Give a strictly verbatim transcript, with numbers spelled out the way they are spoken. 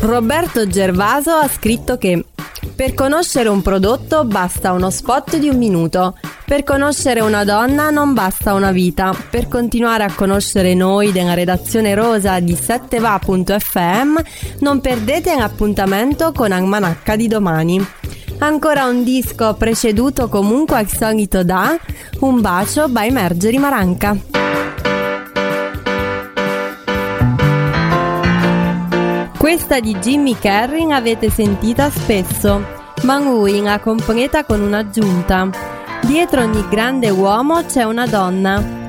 Roberto Gervaso ha scritto che per conoscere un prodotto basta uno spot di un minuto, per conoscere una donna non basta una vita. Per continuare a conoscere noi della redazione rosa di sette va punto effe emme non perdete un appuntamento con Almanacca di domani. Ancora un disco preceduto comunque al solito da Un bacio by Margery Maranca. Questa di Jimmy Carrin avete sentita spesso, ma lui la completa con un'aggiunta. Dietro ogni grande uomo c'è una donna.